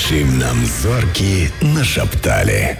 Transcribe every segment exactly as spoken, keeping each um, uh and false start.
чым нам зоркі нашапталі.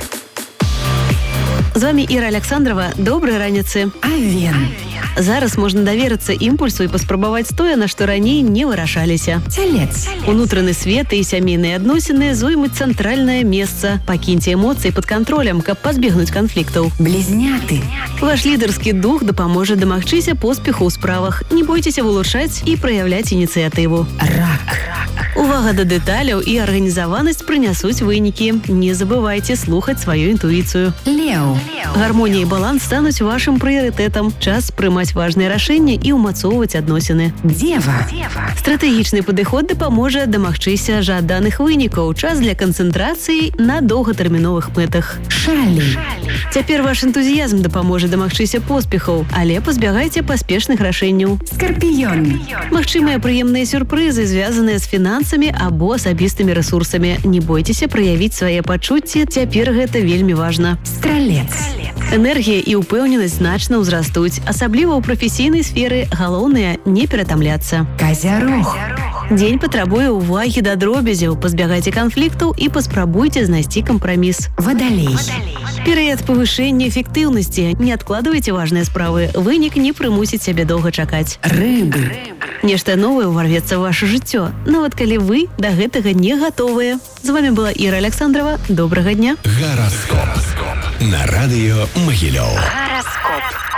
З вами Іра Александрова. Добрай раніцы. Авен. Зараз можна даверыцца імпульсу і паспрабаваць тое, на што раней не вырашаліся. Цялец. Унутраны свет і сямейныя адносіны зоймуць цэнтральнае месца. Пакіньце эмоцыі пад кантролем, каб пазбегнуць канфліктаў. Блізняты. Ваш лідарскі дух дапаможа дамагчыся поспеху ў справах. Не бойцеся вылучаць і праяўляць ініцыятыву. Рак. Увага да дэталяў і арганізаванасць прынясуць вынікі. Не забывайце слухаць сваю інтуіцыю. Леў. Гармонія і баланс стануць вашым прыярытэтам. Час прымаць важныя рашэнні і ўмацоўваць адносіны. Дева. Стратэгічны падыход дапаможа дамагчыся жаданых вынікаў. Час для канцэнтрацыі на доўгатэрміновых мэтах. Шалі. Цяпер ваш энтузіязм дапаможа дамагчыся поспехаў, але пазбягайце паспешных рашэнняў. Скарпіён. Магчымыя прыемныя сюрпрызы, звязаныя з фінансамі або асабістымі рэсурсамі. Не бойцеся праявіць свае пачуцці, цяпер гэта вельмі важна. Стралец. Энергія і ўпэўненасць значна ўзрастуць, асабліва ў прафесійнай сферы. Галоўнае не ператамляцца. Казярог. Дзень патрабуе ўвагі да дробязяў, пазбягайце канфліктаў і паспрабуйце знайсці кампраміс. Вадалей. Перыяд павышэння эфектыўнасці. Не адкладвайце важныя справы. Вынік не прымусіць сябе доўга чакаць. Рыбы. Нешта новае ўварвецца ў ваше жыццё, нават калі вы да гэтага не гатовыя. З вами была Іра Александрова. Добрага дня. Гараскоп на радыё Магілёў. Гараскоп.